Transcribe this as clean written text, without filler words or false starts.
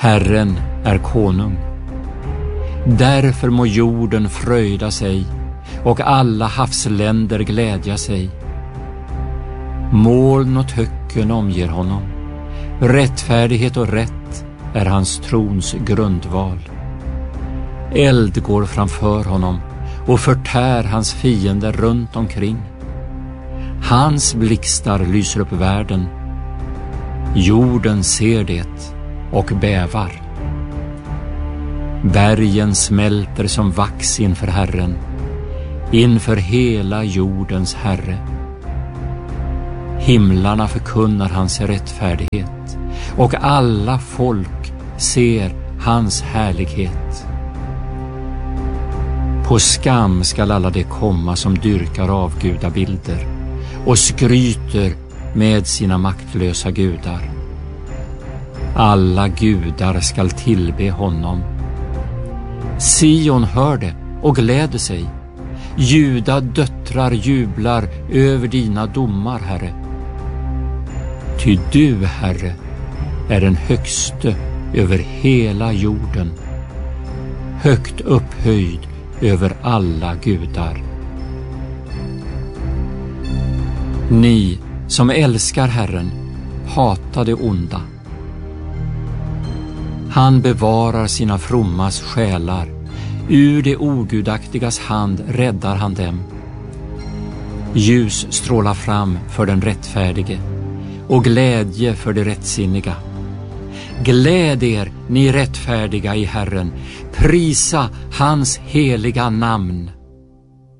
Herren är konung. Därför må jorden fröjda sig och alla havsländer glädja sig. Moln och töcken omger honom. Rättfärdighet och rätt är hans trons grundval. Eld går framför honom och förtär hans fiender runt omkring. Hans blixtar lyser upp världen. Jorden ser det och bävar. Bergen smälter som vax inför Herren, inför hela jordens Herre. Himlarna förkunnar hans rättfärdighet och alla folk ser hans härlighet. På skam skall alla de komma som dyrkar avgudabilder och skryter med sina maktlösa gudar. Alla gudar skall tillbe honom. Sion hör det och gläder sig. Juda döttrar jublar över dina domar, Herre. Ty du, Herre, är den högste över hela jorden, högt upphöjd över alla gudar. Ni som älskar Herren, hata det onda. Han bevarar sina frommas själar. Ur det ogudaktigas hand räddar han dem. Ljus strålar fram för den rättfärdige och glädje för de rättsinniga. Gläd er, ni rättfärdiga i Herren. Prisa hans heliga namn.